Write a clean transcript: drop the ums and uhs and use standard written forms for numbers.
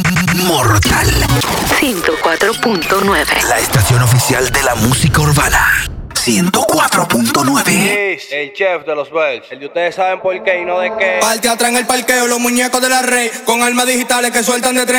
Mortal 104.9. La estación oficial de la música urbana. 104.9. El chef de los Bells. El de ustedes saben por qué y no de qué. Parte atrás en el parqueo, los muñecos de la Rey. Con armas digitales que sueltan de tren.